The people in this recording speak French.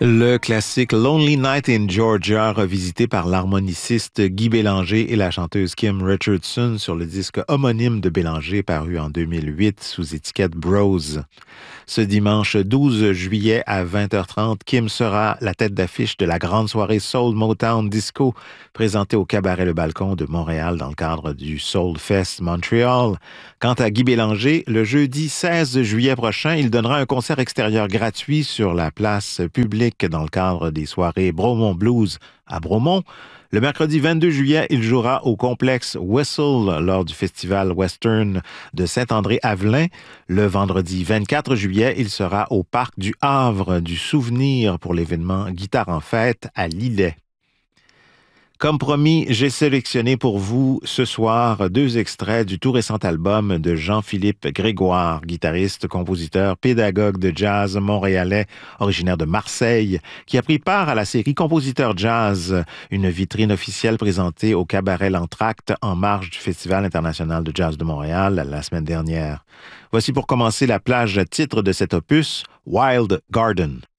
Le classique Lonely Night in Georgia, revisité par l'harmoniciste Guy Bélanger et la chanteuse Kim Richardson sur le disque homonyme de Bélanger paru en 2008 sous étiquette Bros. Ce dimanche 12 juillet à 20h30, Kim sera la tête d'affiche de la grande soirée Soul Motown Disco présentée au Cabaret Le Balcon de Montréal dans le cadre du Soul Fest Montreal. Quant à Guy Bélanger, le jeudi 16 juillet prochain, il donnera un concert extérieur gratuit sur la place publique dans le cadre des soirées Bromont Blues à Bromont. Le mercredi 22 juillet, il jouera au complexe Whistle lors du festival western de Saint-André-Avelin. Le vendredi 24 juillet, il sera au parc du Havre du Souvenir pour l'événement Guitare en fête à Lillet. Comme promis, j'ai sélectionné pour vous ce soir deux extraits du tout récent album de Jean-Philippe Grégoire, guitariste, compositeur, pédagogue de jazz montréalais, originaire de Marseille, qui a pris part à la série Compositeur Jazz, une vitrine officielle présentée au Cabaret L'Entracte en marge du Festival international de jazz de Montréal la semaine dernière. Voici pour commencer la plage titre de cet opus, Wild Garden.